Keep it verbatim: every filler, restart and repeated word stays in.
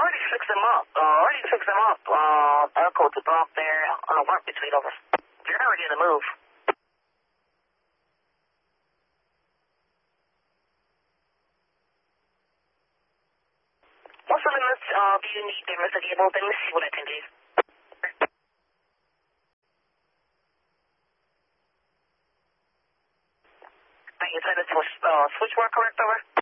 already fixed them up. Uh, already fixed them up. Uh, Echo to block there on a work between over. You're already in the move. What sort of limits uh, do you need there, Mister Gable? Let me see what I can do. Are you trying to uh, switch work correct over?